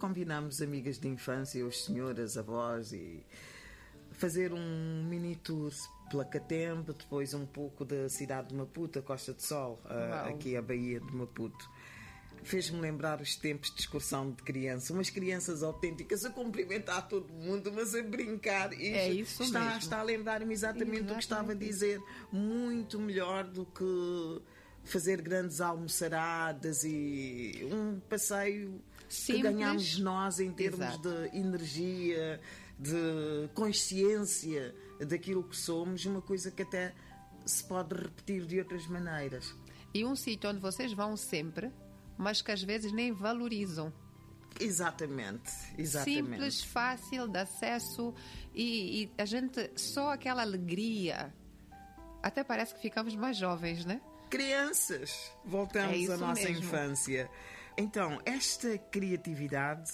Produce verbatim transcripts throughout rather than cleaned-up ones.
combinamos amigas de infância, os senhores, avós, e fazer um mini tour pela Catembe, depois um pouco da cidade de Maputo, a Costa de Sol, a, aqui a Baía de Maputo. Fez-me lembrar os tempos de excursão de criança, umas crianças autênticas a cumprimentar todo mundo, mas a brincar. E é isso está, mesmo. Está a lembrar-me exatamente, exatamente o que estava a dizer. Muito melhor do que fazer grandes almoçaradas e um passeio simples, que ganhamos nós em termos Exato. de energia, de consciência daquilo que somos, uma coisa que até se pode repetir de outras maneiras. E um sítio onde vocês vão sempre, mas que às vezes nem valorizam. Exatamente, exatamente. Simples, fácil de acesso e, e a gente, só aquela alegria, até parece que ficamos mais jovens, né? Crianças, voltamos é à nossa mesmo. infância. Então, esta criatividade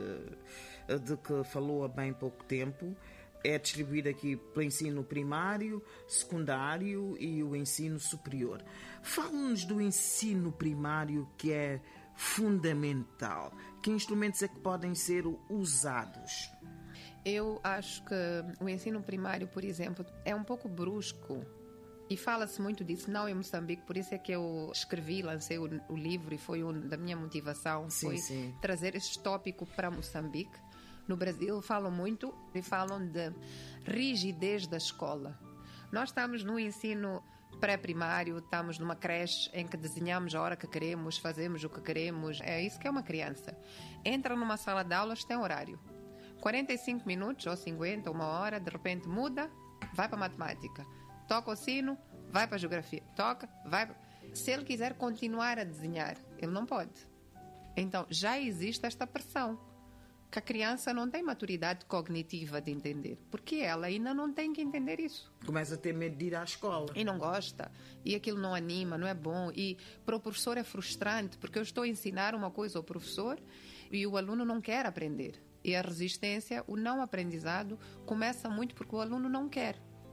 de que falou há bem pouco tempo é distribuída aqui pelo ensino primário, secundário e o ensino superior. Fala-nos do ensino primário, que é fundamental. Que instrumentos é que podem ser usados? Eu acho que o ensino primário, por exemplo, é um pouco brusco. E fala-se muito disso, não em Moçambique, por isso é que eu escrevi, lancei o, o livro e foi um, da minha motivação, sim, foi sim. trazer este tópico para Moçambique. No Brasil falam muito e falam de rigidez da escola. Nós estamos no ensino pré-primário, estamos numa creche em que desenhamos a hora que queremos, fazemos o que queremos, é isso que é uma criança. Entra numa sala de aulas, tem horário. quarenta e cinco minutos ou cinquenta, uma hora, de repente muda, vai para a matemática. Toca o sino, vai para a geografia. Toca, vai. Se ele quiser continuar a desenhar, ele não pode. Então, já existe esta pressão, que a criança não tem maturidade cognitiva de entender, porque ela ainda não tem que entender isso. Começa a ter medo de ir à escola. E não gosta, e aquilo não anima, não é bom, e para o professor é frustrante, porque eu estou a ensinar uma coisa ao professor e o aluno não quer aprender. E a resistência, o não aprendizado, começa muito porque o aluno não quer.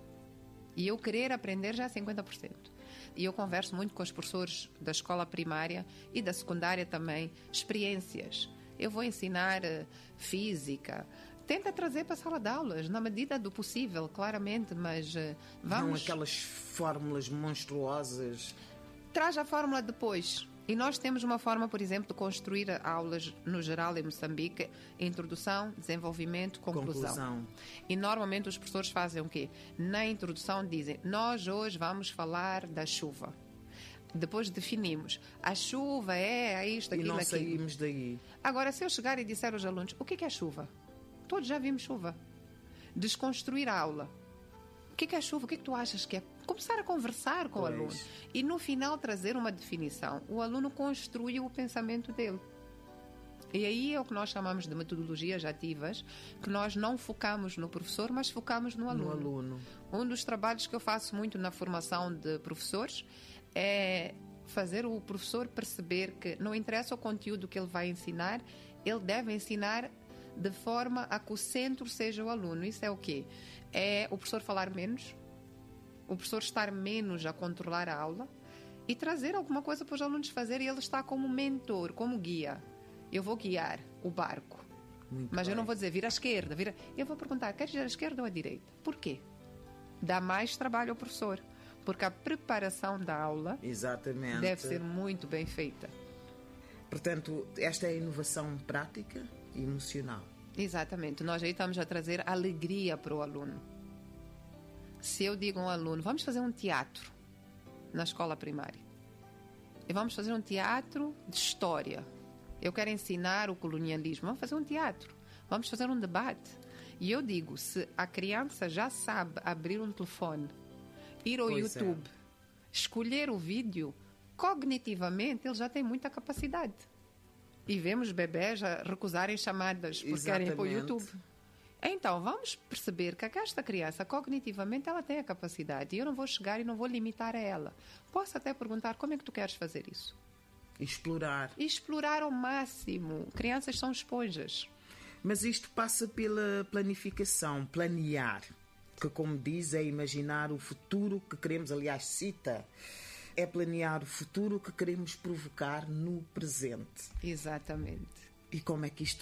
E eu querer aprender já é cinquenta por cento. E eu converso muito com os professores da escola primária e da secundária também, experiências. Eu vou ensinar uh, física. Tenta trazer para a sala de aulas, na medida do possível, claramente, mas uh, vamos... Não aquelas fórmulas monstruosas. Traz a fórmula depois. E nós temos uma forma, por exemplo, de construir aulas no geral em Moçambique: introdução, desenvolvimento, conclusão. conclusão. E normalmente os professores fazem o quê? Na introdução dizem: nós hoje vamos falar da chuva. Depois definimos: a chuva é isto, aquilo, e não aquilo. saímos daí. Agora, se eu chegar e disser aos alunos: o que é chuva? Todos já vimos chuva. Desconstruir a aula. O que é chuva? O que é que tu achas que é? Começar a conversar com pois. o aluno. E no final trazer uma definição. O aluno construi o pensamento dele. E aí é o que nós chamamos de metodologias ativas, que nós não focamos no professor, mas focamos no aluno. No aluno. Um dos trabalhos que eu faço muito na formação de professores é fazer o professor perceber que não interessa o conteúdo que ele vai ensinar, ele deve ensinar de forma a que o centro seja o aluno. Isso é o quê? É o professor falar menos, o professor estar menos a controlar a aula e trazer alguma coisa para os alunos fazerem, e ele está como mentor, como guia. Eu vou guiar o barco. Muito mas bem. Eu não vou dizer vira à esquerda, vira... eu vou perguntar: queres ir à esquerda ou à direita? Porquê? Dá mais trabalho ao professor, porque a preparação da aula Exatamente. deve ser muito bem feita. Portanto, esta é a inovação prática e emocional. Exatamente. Nós aí estamos a trazer alegria para o aluno. Se eu digo a um aluno: vamos fazer um teatro na escola primária, e vamos fazer um teatro de história, eu quero ensinar o colonialismo, vamos fazer um teatro, vamos fazer um debate. E eu digo: se a criança já sabe abrir um telefone, ir ao pois YouTube, é. escolher o vídeo, cognitivamente ele já tem muita capacidade. E vemos bebés a recusarem chamadas porque querem ir para o YouTube. Então, vamos perceber que esta criança, cognitivamente, ela tem a capacidade. E eu não vou chegar e não vou limitar a ela. Posso até perguntar: como é que tu queres fazer isso? Explorar. Explorar ao máximo. Crianças são esponjas. Mas isto passa pela planificação, planear. Que, como diz, é imaginar o futuro que queremos. Aliás, cita... é planear o futuro que queremos provocar no presente. Exatamente. E como é que isto